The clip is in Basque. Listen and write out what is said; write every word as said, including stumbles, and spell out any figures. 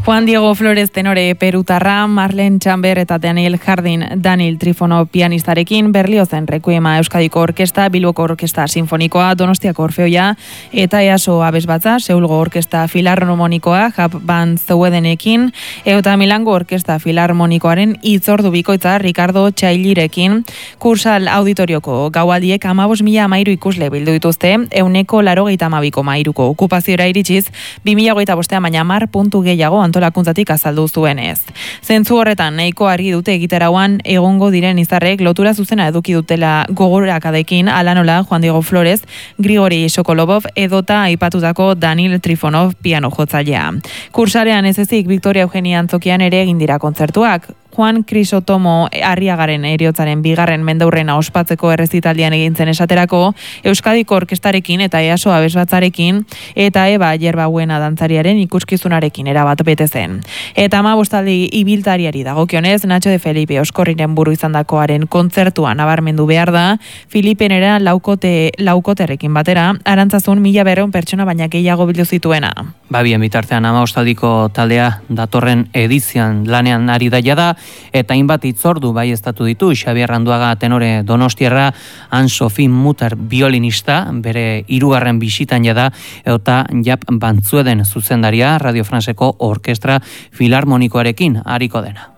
Juan Diego Flores tenore perutarra, Marlene Chamber eta Daniel Jardin Daniel Trifono pianistarekin, Berliozen Requiema Euskadiko Orkesta, Bilboko Orkesta Sinfonikoa, Donostiako Orfeoia eta Easo Abesbatza, Seulgo Orkesta Filarmonikoa, Jap Band Zeuedenekin, eta Milango Orkesta Filarmonikoaren hitzordu bikoitza Ricardo Txailirekin. Kursal auditorioko gaualdiek amabos mila amairu ikusle bildu dituzte, euneko larogeita amabiko mairuko okupaziora iritsiz, bi mila hogeita bostean baina hamar puntu gehiago antolakuntzatik azaldu zuenez. Zentzu horretan nahiko argi dute egitarauan egongo diren izarrek lotura zuzena eduki dutela gogorakadekin, ala nola Juan Diego Flores, Grigori Sokolobov edota aipatutako Daniel Trifonov piano jotzailea. Kursarean ez ezik Victoria Eugenia Antzokian ere egin dira kontzertuak. Juan Crisotomo Arriagaren eriotzaren bigarren mendaurrena ospatzeko errezitaldian egintzen esaterako, Euskadiko Orkestarekin eta Easo Abesbatzarekin eta Eba Yerbabuena dantzariaren ikuskizunarekin erabat bete zen. Eta hamabostaldi ibiltariari dagokionez, Nacho de Felipe Oskorriren buru izandakoaren kontzertua nabarmendu behar da, Filipenera laukote, laukoterrekin batera, arantzazun mila berreun pertsona baina gehiago bildu zituena. Babien bitartean hamabostaldiko taldea datorren edizian lanean ari daia da, eta hainbat hitzordu bai estatu ditu Xabier Randuaga tenore Donostiarra, Anne-Sophie Mutter biolinista, bere hirugarren bisitan jada, eta Jap Bantzueden zuzendaria Radio Franceko Orkestra Filarmonikoarekin ariko dena.